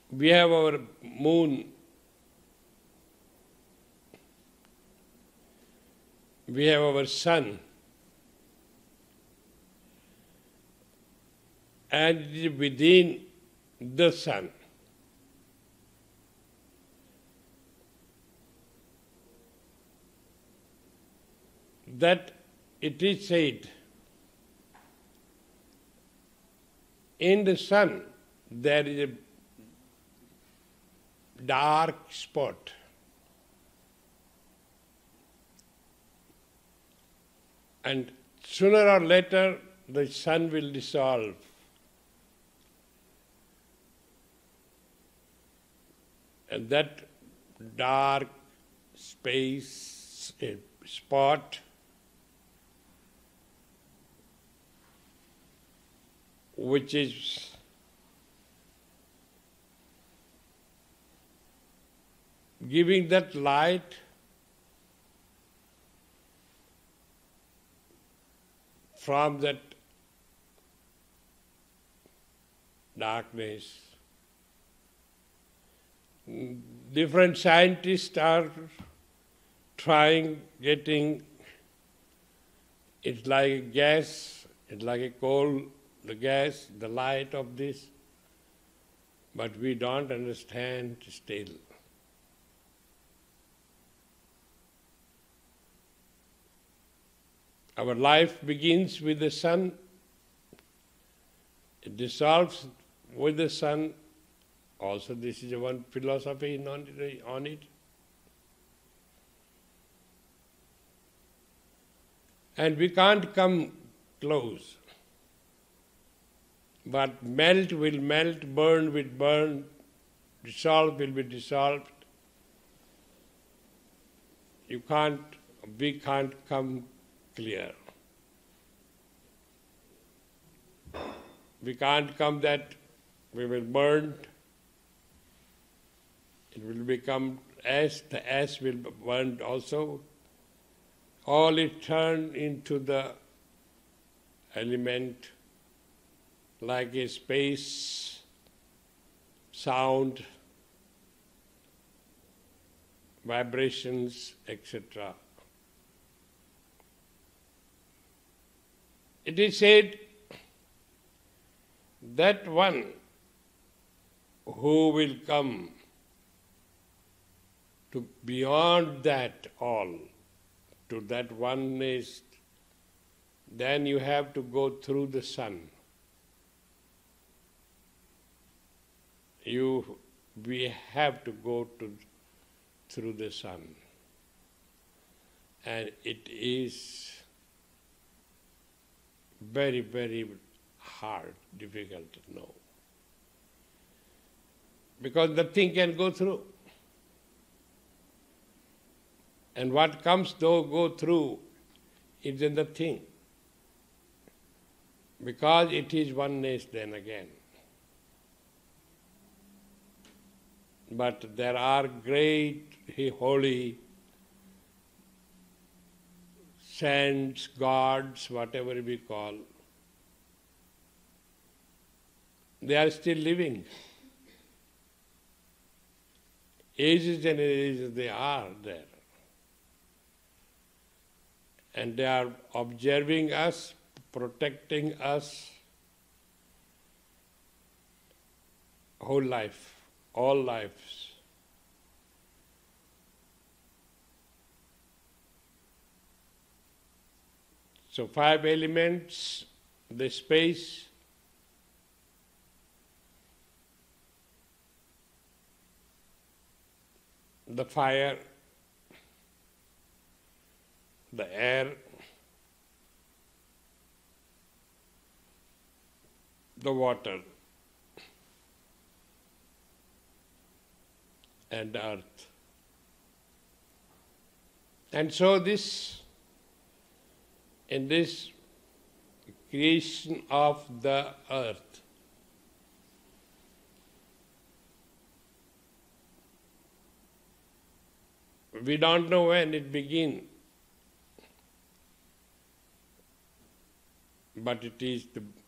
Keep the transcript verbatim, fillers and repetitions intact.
We have our moon, we have our sun, and it is within the sun. That it is said, in the sun there is a dark spot. And sooner or later the sun will dissolve. And that dark space, a spot, which is giving that light from that darkness. Different scientists are trying, getting, it's like a gas, it's like a coal, the gas, the light of this, but we don't understand still. Our life begins with the sun, it dissolves with the sun. Also, this is one philosophy on it. And we can't come close. But melt will melt, burn will burn, dissolve will be dissolved. You can't, we can't come clear. We can't come that we will burn. It will become ash, the ash will be burned also. All it turned into the element like a space, sound, vibrations, et cetera. It is said that one who will come to beyond that all, to that oneness, then you have to go through the sun. You, we have to go to through the sun. And it is very, very hard, difficult to know. Because nothing can go through. And what comes though go through is in the thing. Because it is oneness then again. But there are great, holy saints, gods, whatever we call. They are still living. Ages and ages they are there. And they are observing us, protecting us whole life, all lives. So five elements, the space, the fire, the air, the water, and the earth. And so this, in this creation of the earth, we don't know when it began, but it is the